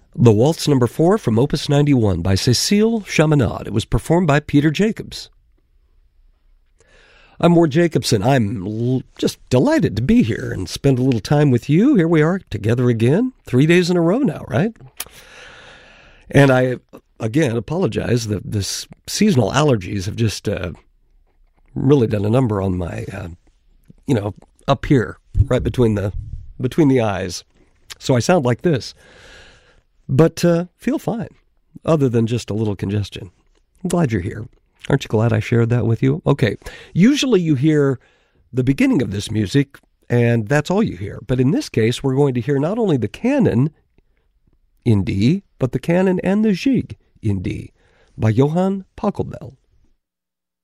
The Waltz Number 4 from Opus 91 by Cécile Chaminade. It was performed by Peter Jacobs. I'm Ward Jacobson. I'm just delighted to be here and spend a little time with you. Here we are together again, 3 days in a row now, right? And I, again, apologize that this seasonal allergies have just really done a number on my, up here, right between the eyes. So I sound like this. But feel fine, other than just a little congestion. I'm glad you're here. Aren't you glad I shared that with you? Okay, usually you hear the beginning of this music, and that's all you hear. But in this case, we're going to hear not only the canon in D, but the canon and the jig in D by Johann Pachelbel.